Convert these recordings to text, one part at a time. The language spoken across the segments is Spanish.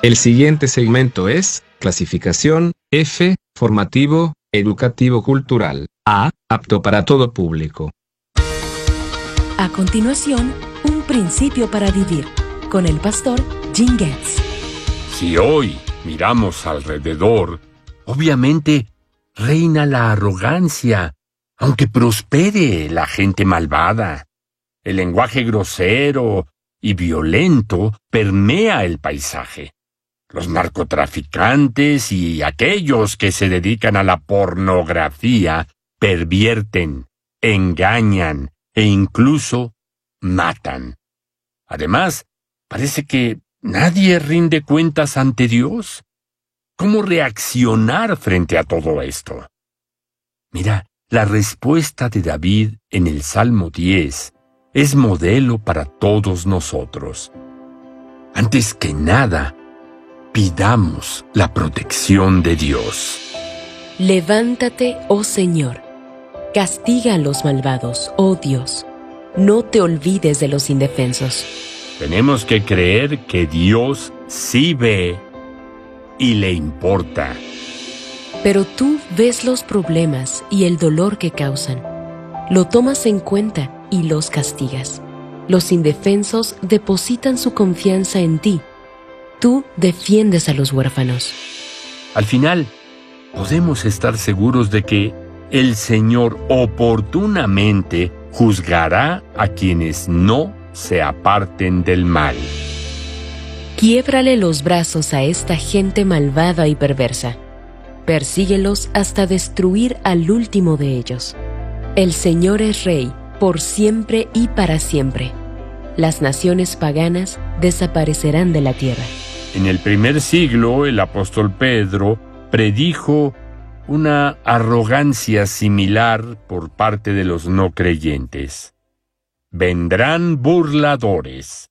El siguiente segmento es clasificación F, formativo, educativo cultural. A, apto para todo público. A continuación, un principio para vivir, con el pastor Jim Getz. Si hoy miramos alrededor, obviamente reina la arrogancia, aunque prospere la gente malvada. El lenguaje grosero y violento permea el paisaje. Los narcotraficantes y aquellos que se dedican a la pornografía pervierten, engañan e incluso matan. Además, parece que nadie rinde cuentas ante Dios. ¿Cómo reaccionar frente a todo esto? Mira, la respuesta de David en el Salmo 10 es modelo para todos nosotros. Antes que nada, pidamos la protección de Dios. Levántate, oh Señor. Castiga a los malvados, oh Dios. No te olvides de los indefensos. Tenemos que creer que Dios sí ve y le importa. Pero tú ves los problemas y el dolor que causan. Lo tomas en cuenta y los castigas. Los indefensos depositan su confianza en ti. Tú defiendes a los huérfanos. Al final, podemos estar seguros de que el Señor oportunamente juzgará a quienes no se aparten del mal. Quiébrale los brazos a esta gente malvada y perversa. Persíguelos hasta destruir al último de ellos. El Señor es Rey, por siempre y para siempre. Las naciones paganas desaparecerán de la tierra. En el primer siglo, el apóstol Pedro predijo una arrogancia similar por parte de los no creyentes. Vendrán burladores.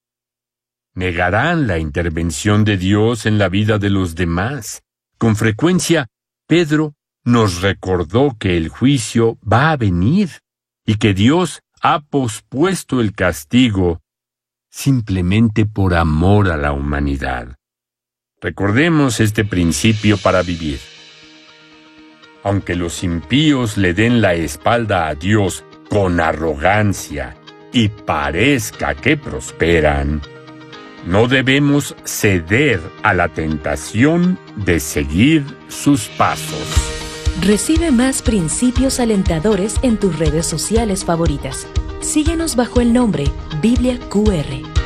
Negarán la intervención de Dios en la vida de los demás. Con frecuencia, Pedro nos recordó que el juicio va a venir y que Dios ha pospuesto el castigo simplemente por amor a la humanidad. Recordemos este principio para vivir. Aunque los impíos le den la espalda a Dios con arrogancia y parezca que prosperan, no debemos ceder a la tentación de seguir sus pasos. Recibe más principios alentadores en tus redes sociales favoritas. Síguenos bajo el nombre Biblia QR.